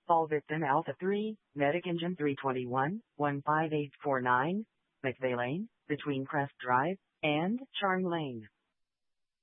Fall victim Alpha 3, Medic Engine 321, 15849, McVeigh Lane, between Crest Drive and Charm Lane.